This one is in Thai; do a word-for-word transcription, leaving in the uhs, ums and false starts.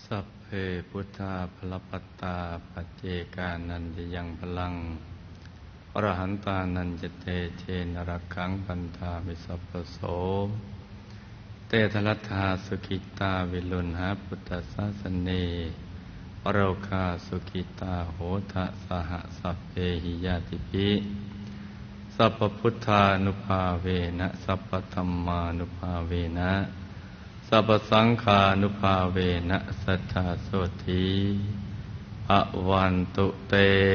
สัพเพพุทธาภลปัตตาปัจเจกานันจะยังพลังอรหันตานันจะเตเชนรักขังปันธามิสัพพโสเตทลัทธาสุกิตาวิลุณหาพุทธศาสเนปโรคาสุกิตาโหทะสหสัพเพหิยาติภิสัพพพุทธานุภาเวนะสัพพธัมมานุภาเวนะสัพพสังฆานุภาเวนะสัทธาโสธีอวันตุเต